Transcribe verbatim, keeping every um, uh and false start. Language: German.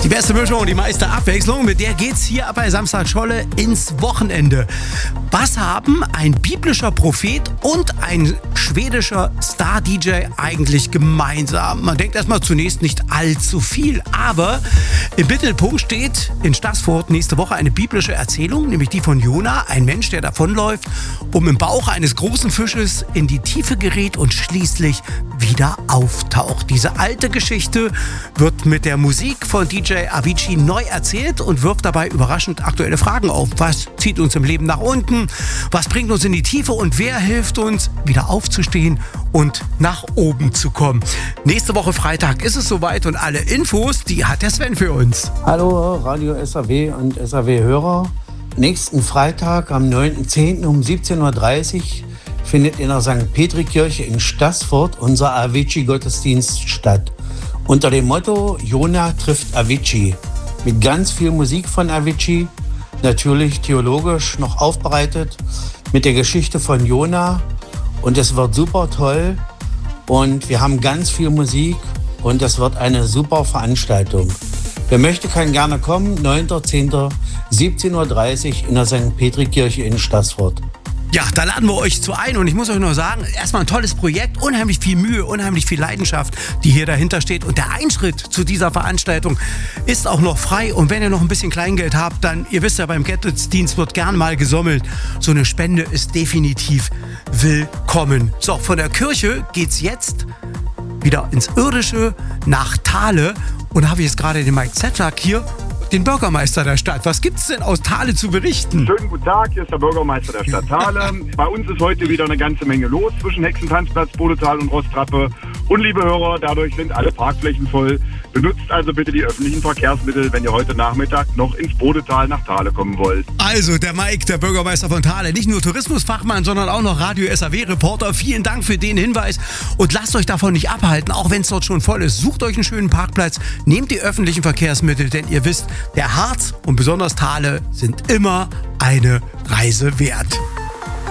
Die beste Mischung, die meiste Abwechslung, mit der geht's hier bei Samstag Scholle ins Wochenende. Was haben ein biblischer Prophet und ein schwedischer Star-D J eigentlich gemeinsam? Man denkt erstmal zunächst nicht allzu viel, aber im Mittelpunkt steht in Staßfurt nächste Woche eine biblische Erzählung, nämlich die von Jona, ein Mensch, der davonläuft, um im Bauch eines großen Fisches in die Tiefe gerät und schließlich wieder auftaucht. Diese alte Geschichte wird mit der Musik von D J Avicii neu erzählt und wirft dabei überraschend aktuelle Fragen auf. Was zieht uns im Leben nach unten? Was bringt uns in die Tiefe? Und wer hilft uns, wieder aufzustehen und nach oben zu kommen? Nächste Woche Freitag ist es soweit und alle Infos, die hat der Sven für uns. Hallo Radio S A W und S A W-Hörer. Nächsten Freitag am neunten zehnten um siebzehn Uhr dreißig findet in der Sankt Petri-Kirche in Staßfurt unser Avicii-Gottesdienst statt. Unter dem Motto Jona trifft Avicii. Mit ganz viel Musik von Avicii, natürlich theologisch noch aufbereitet, mit der Geschichte von Jona. Und es wird super toll und wir haben ganz viel Musik und es wird eine super Veranstaltung. Wer möchte, kann gerne kommen. neunten zehnten siebzehn Uhr dreißig in der Sankt Petri-Kirche in Staßfurt. Ja, da laden wir euch zu ein und ich muss euch nur sagen, erstmal ein tolles Projekt, unheimlich viel Mühe, unheimlich viel Leidenschaft, die hier dahinter steht und der Eintritt zu dieser Veranstaltung ist auch noch frei und wenn ihr noch ein bisschen Kleingeld habt, dann, ihr wisst ja, beim Gottesdienst wird gern mal gesammelt, so eine Spende ist definitiv willkommen. So, von der Kirche geht's jetzt wieder ins Irdische nach Thale und da habe ich jetzt gerade den Mike Zetlak hier, den Bürgermeister der Stadt. Was gibt's denn aus Thale zu berichten? Schönen guten Tag, hier ist der Bürgermeister der Stadt Thale. Bei uns ist heute wieder eine ganze Menge los zwischen Hexentanzplatz, Bodetal und Rostrappe. Und liebe Hörer, dadurch sind alle Parkflächen voll. Benutzt also bitte die öffentlichen Verkehrsmittel, wenn ihr heute Nachmittag noch ins Bodetal nach Thale kommen wollt. Also der Mike, der Bürgermeister von Thale, nicht nur Tourismusfachmann, sondern auch noch Radio S A W-Reporter. Vielen Dank für den Hinweis und lasst euch davon nicht abhalten, auch wenn es dort schon voll ist. Sucht euch einen schönen Parkplatz, nehmt die öffentlichen Verkehrsmittel, denn ihr wisst, der Harz und besonders Thale sind immer eine Reise wert.